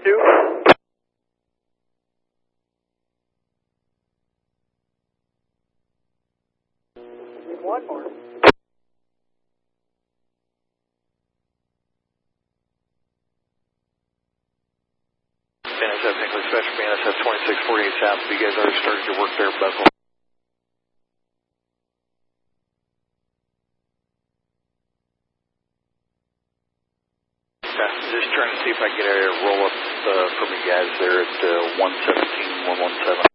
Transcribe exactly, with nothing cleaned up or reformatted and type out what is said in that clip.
Two. One more. N S F English Special, N S F twenty-six forty-eight South. You guys already started your work there, Buffalo. Okay, just trying to see if I can get a roll up uh, from you guys there at uh, one seventeen one one seven.